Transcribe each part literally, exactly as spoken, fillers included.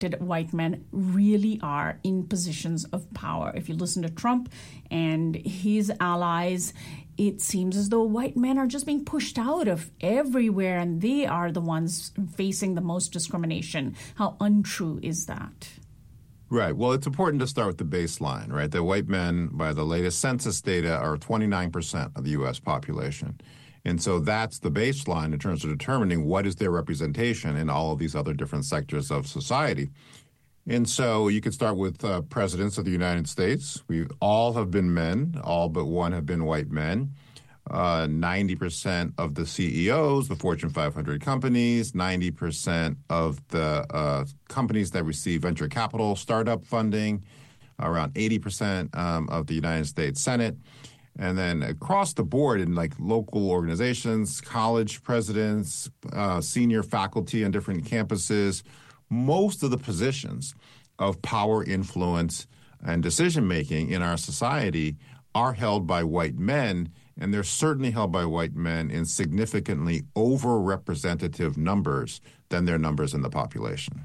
white men really are in positions of power. If you listen to Trump and his allies, it seems as though white men are just being pushed out of everywhere, and they are the ones facing the most discrimination. How untrue is that? Right. Well, it's important to start with the baseline, right? That white men, by the latest census data, are twenty-nine percent of the U S population. And so that's the baseline in terms of determining what is their representation in all of these other different sectors of society. And so you could start with uh, presidents of the United States. We all have been men. All but one have been white men. Uh, ninety percent of the C E Os, the Fortune five hundred companies, ninety percent of the uh, companies that receive venture capital startup funding, around eighty percent um, of the United States Senate. And then across the board in like local organizations, college presidents, uh, senior faculty on different campuses, most of the positions of power, influence, and decision-making in our society are held by white men, and they're certainly held by white men in significantly over-representative numbers than their numbers in the population.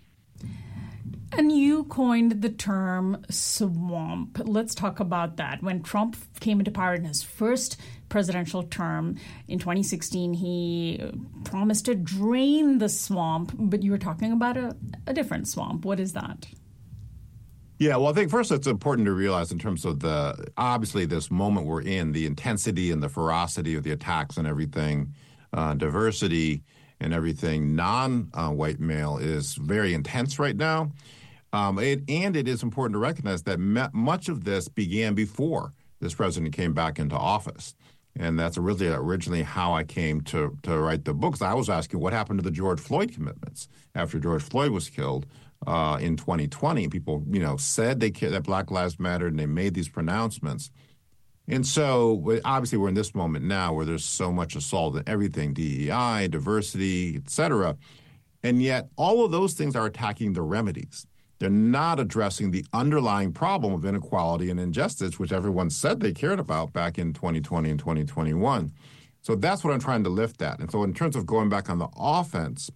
And you coined the term swamp. Let's talk about that. When Trump came into power in his first presidential term in twenty sixteen, he promised to drain the swamp, but you were talking about a, a different swamp. What is that? Yeah, well, I think first it's important to realize in terms of the, obviously this moment we're in, the intensity and the ferocity of the attacks and everything, uh, diversity and everything non-white uh, male is very intense right now. Um, it, and it is important to recognize that me- much of this began before this president came back into office. And that's really originally how I came to, to write the books. I was asking what happened to the George Floyd commitments after George Floyd was killed uh, in twenty twenty. People, you know, said they cared, that Black Lives Mattered, and they made these pronouncements. And so obviously we're in this moment now where there's so much assault in everything, D E I, diversity, et cetera. And yet all of those things are attacking the remedies. They're not addressing the underlying problem of inequality and injustice, which everyone said they cared about back in twenty twenty and twenty twenty-one. So that's what I'm trying to lift at. And so in terms of going back on the offense,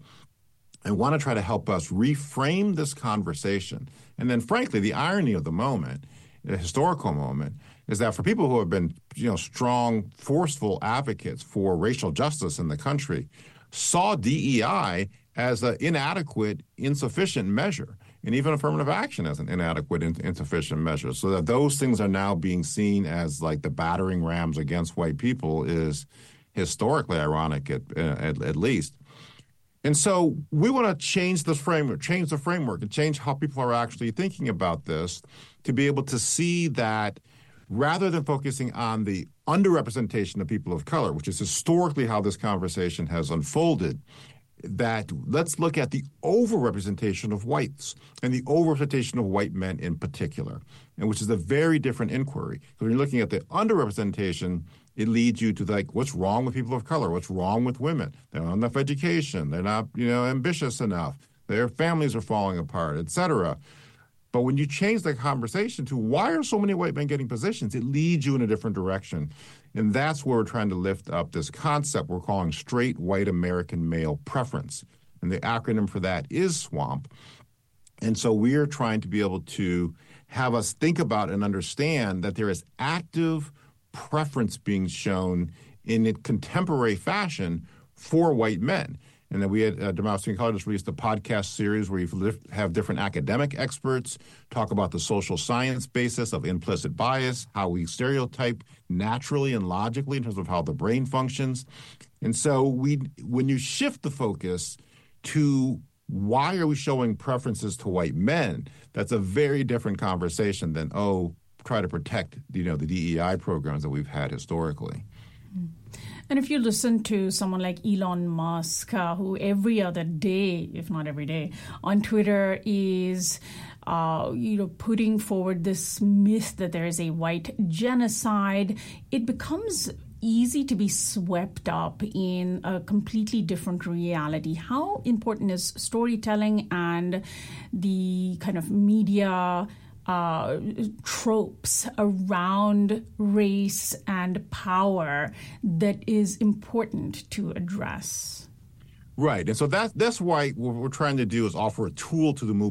I want to try to help us reframe this conversation. And then, frankly, the irony of the moment, the historical moment, is that for people who have been, you know, strong, forceful advocates for racial justice in the country, saw D E I as an inadequate, insufficient measure, and even affirmative action as an inadequate, insufficient measure. So that those things are now being seen as like the battering rams against white people is historically ironic, at, at, at least. And so we want to change this framework, change the framework, and change how people are actually thinking about this to be able to see that rather than focusing on the underrepresentation of people of color, which is historically how this conversation has unfolded, that let's look at the overrepresentation of whites and the overrepresentation of white men in particular, and which is a very different inquiry. Because when you're looking at the underrepresentation, it leads you to like, what's wrong with people of color? What's wrong with women? They don't have enough education. They're not, you know, ambitious enough. Their families are falling apart, et cetera. But when you change the conversation to why are so many white men getting positions, it leads you in a different direction. And that's where we're trying to lift up this concept we're calling straight white American male preference. And the acronym for that is SWAMP. And so we're trying to be able to have us think about and understand that there is active preference being shown in a contemporary fashion for white men. And then we had uh, Demosthenes College released a podcast series where you have different academic experts talk about the social science basis of implicit bias, how we stereotype naturally and logically in terms of how the brain functions. And so we, when you shift the focus to why are we showing preferences to white men, that's a very different conversation than, oh, try to protect, you know, the D E I programs that we've had historically. And if you listen to someone like Elon Musk, uh, who every other day, if not every day, on Twitter is, uh, you know, putting forward this myth that there is a white genocide, it becomes easy to be swept up in a completely different reality. How important is storytelling and the kind of media Uh, tropes around race and power that is important to address? Right. And so that, that's why what we're trying to do is offer a tool to the movement